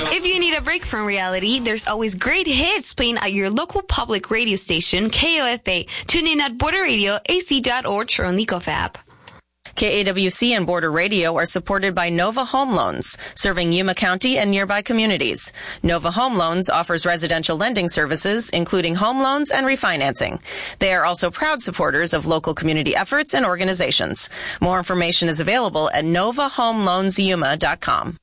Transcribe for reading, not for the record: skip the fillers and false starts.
If you need a break from reality, there's always great hits playing at your local public radio station, KOFA. Tune in at Border Radio, AC.org, or on the Nicof app. KAWC and Border Radio are supported by Nova Home Loans, serving Yuma County and nearby communities. Nova Home Loans offers residential lending services, including home loans and refinancing. They are also proud supporters of local community efforts and organizations. More information is available at novahomeloansyuma.com.